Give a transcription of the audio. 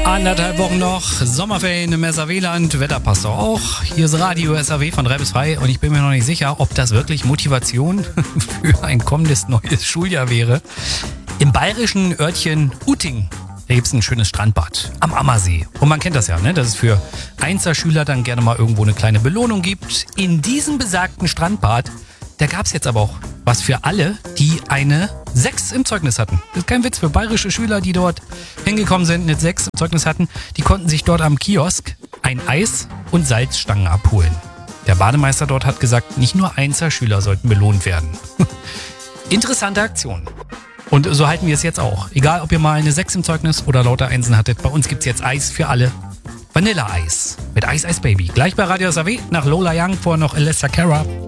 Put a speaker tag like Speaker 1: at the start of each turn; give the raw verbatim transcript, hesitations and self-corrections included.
Speaker 1: Anderthalb Wochen noch, Sommerferien im S A W-Land, Wetter passt doch auch. Hier ist Radio S A W von drei bis frei und ich bin mir noch nicht sicher, ob das wirklich Motivation für ein kommendes neues Schuljahr wäre. Im bayerischen Örtchen Uting, da gibt es ein schönes Strandbad am Ammersee. Und man kennt das ja, ne? Dass es für Einzelschüler dann gerne mal irgendwo eine kleine Belohnung gibt. In diesem besagten Strandbad, da gab es jetzt aber auch was für alle, die eine sechs im Zeugnis hatten. Das ist kein Witz, für bayerische Schüler, die dort hingekommen sind, eine sechs im Zeugnis hatten, die konnten sich dort am Kiosk ein Eis und Salzstangen abholen. Der Bademeister dort hat gesagt, nicht nur Einzelschüler sollten belohnt werden. Interessante Aktion. Und so halten wir es jetzt auch. Egal, ob ihr mal eine sechs im Zeugnis oder lauter Einsen hattet, bei uns gibt es jetzt Eis für alle. Vanilleeis mit Ice Ice Baby. Gleich bei Radio S A W nach Lola Young, vor noch Alessia Cara.